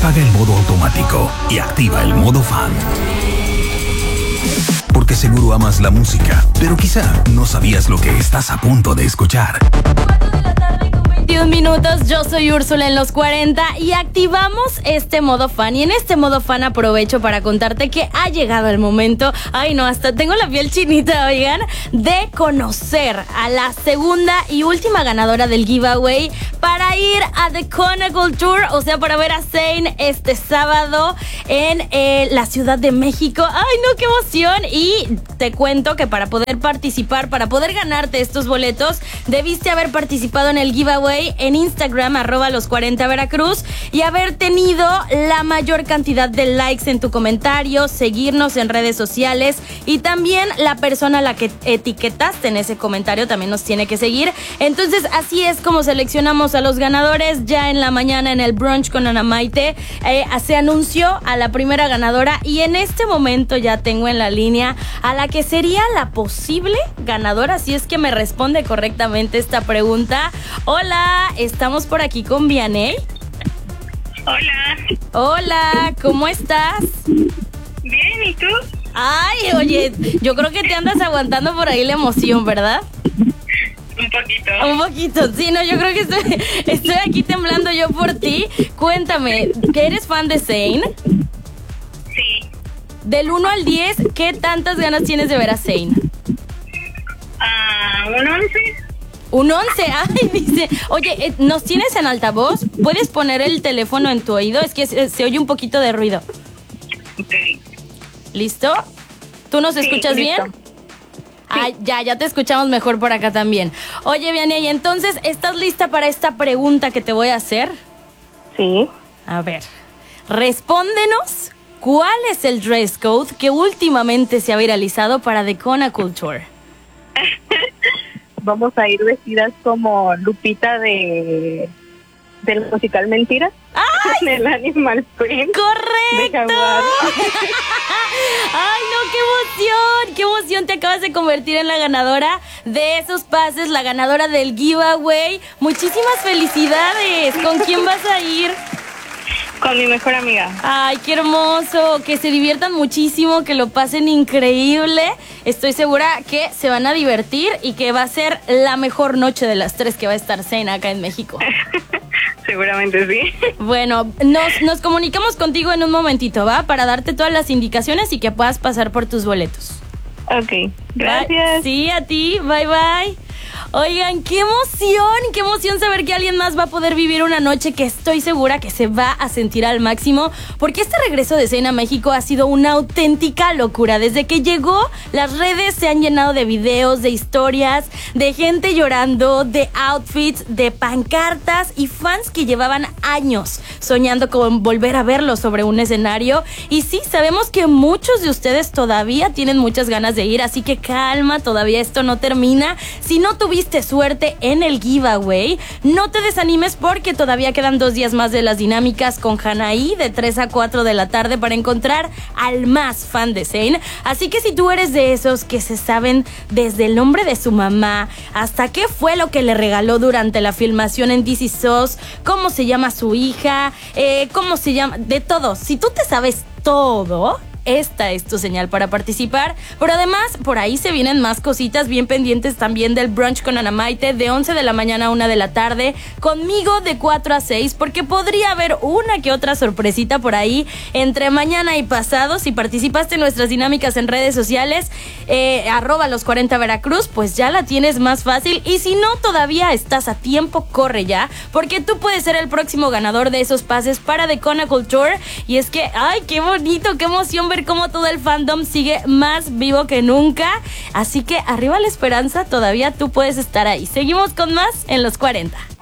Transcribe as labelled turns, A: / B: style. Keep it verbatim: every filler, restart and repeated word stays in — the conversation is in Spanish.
A: Apaga el modo automático y activa el modo fan. Porque seguro amas la música, pero quizá no sabías lo que estás a punto de escuchar.
B: veintiún minutos, yo soy Úrsula en los cuarenta y activamos este modo fan. Y en este modo fan aprovecho para contarte que ha llegado el momento, ay no, hasta tengo la piel chinita, oigan, de conocer a la segunda y última ganadora del giveaway para ir a The Chronicle Tour, o sea, para ver a Zayn este sábado en eh, la Ciudad de México. Ay no, qué emoción. Y te cuento que para poder participar, para poder ganarte estos boletos, debiste haber participado en el giveaway en Instagram, arroba los cuarenta Veracruz, y haber tenido la mayor cantidad de likes en tu comentario, seguirnos en redes sociales, y también la persona a la que etiquetaste en ese comentario también nos tiene que seguir. Entonces así es como seleccionamos a los ganadores. Ya en la mañana en el brunch con Ana Maite eh, se anunció a la primera ganadora, y en este momento ya tengo en la línea a la que sería la posible ganadora, si es que me responde correctamente esta pregunta. Hola, estamos por aquí con Vianney.
C: Hola.
B: Hola, ¿cómo estás?
C: Bien, ¿y tú?
B: Ay, oye, yo creo que te andas aguantando por ahí la emoción, ¿verdad?
C: Un poquito.
B: Un poquito, sí, no, yo creo que estoy, estoy aquí temblando yo por ti. Cuéntame, ¿que eres fan de Zayn?
C: Sí.
B: Del uno al diez, ¿qué tantas ganas tienes de ver a Zayn?
C: Ah, un once.
B: Un once, ay, dice. Oye, ¿nos tienes en altavoz? ¿Puedes poner el teléfono en tu oído? Es que se, se oye un poquito de ruido.
C: Ok.
B: ¿Listo? ¿Tú nos
C: Sí,
B: escuchas
C: listo.
B: bien? Ah, ya, ya te escuchamos mejor por acá también. Oye, Vianney, entonces, ¿estás lista para esta pregunta que te voy a hacer?
C: Sí.
B: A ver, respóndenos, ¿cuál es el dress code que últimamente se ha viralizado para The Chronicle Tour?
C: Vamos a ir vestidas como Lupita de del musical Mentiras.
B: ¡Ay!
C: Del Animal Print. De
B: ¡Correcto!
C: Jaguar.
B: ¡Ay, no! ¡Qué emoción! ¡Qué emoción! Te acabas de convertir en la ganadora de esos pases, la ganadora del giveaway. Muchísimas felicidades. ¿Con quién vas a ir?
C: Con mi mejor amiga.
B: Ay, qué hermoso, que se diviertan muchísimo, que lo pasen increíble. Estoy segura que se van a divertir y que va a ser la mejor noche de las tres que va a estar Zayn acá en México.
C: Seguramente sí.
B: Bueno, nos, nos comunicamos contigo en un momentito, ¿va? Para darte todas las indicaciones y que puedas pasar por tus boletos.
C: Ok, gracias.
B: Bye. Sí, a ti, bye bye. Oigan, qué emoción, qué emoción saber que alguien más va a poder vivir una noche que estoy segura que se va a sentir al máximo, porque este regreso de Zayn a México ha sido una auténtica locura. Desde que llegó, las redes se han llenado de videos, de historias, de gente llorando, de outfits, de pancartas y fans que llevaban años soñando con volver a verlo sobre un escenario. Y sí, sabemos que muchos de ustedes todavía tienen muchas ganas de ir, así que calma, todavía esto no termina. Si no tuviste suerte en el giveaway, no te desanimes porque todavía quedan dos días más de las dinámicas con Hanaí de tres a cuatro de la tarde para encontrar al más fan de Zayn. Así que si tú eres de esos que se saben desde el nombre de su mamá hasta qué fue lo que le regaló durante la filmación en This Is Us, cómo se llama su hija, eh, cómo se llama, de todo, si tú te sabes todo, esta es tu señal para participar. Pero además, por ahí se vienen más cositas bien pendientes también del brunch con Ana Maite de once de la mañana a una de la tarde, conmigo de cuatro a seis, porque podría haber una que otra sorpresita por ahí entre mañana y pasado. Si participaste en nuestras dinámicas en redes sociales, eh, arroba los cuarenta Veracruz, pues ya la tienes más fácil. Y si no, todavía estás a tiempo, corre ya, porque tú puedes ser el próximo ganador de esos pases para The Chronicle Tour. Y es que, ay, qué bonito, qué emoción ver cómo todo el fandom sigue más vivo que nunca. Así que arriba la esperanza, todavía tú puedes estar ahí. Seguimos con más en los cuarenta.